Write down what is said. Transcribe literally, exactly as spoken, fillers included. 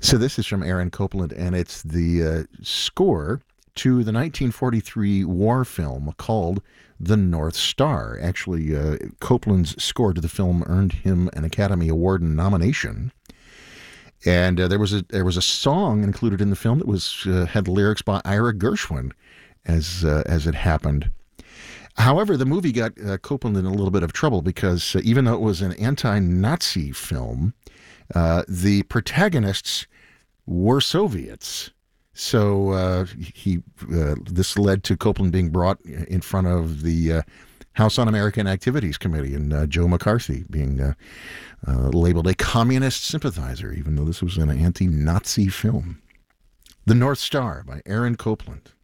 So this is from Aaron Copland, and it's the uh, score to the nineteen forty-three war film called The North Star. Actually, uh, Copland's score to the film earned him an Academy Award nomination. And uh, there was a there was a song included in the film that was uh, had lyrics by Ira Gershwin, as uh, as it happened. However, the movie got uh, Copland in a little bit of trouble because uh, even though it was an anti-Nazi film, uh, the protagonists were Soviets. So uh, he uh, this led to Copland being brought in front of the uh, House Un-American Activities Committee, and uh, Joe McCarthy being uh, uh, labeled a communist sympathizer, even though this was an anti-Nazi film. The North Star by Aaron Copland.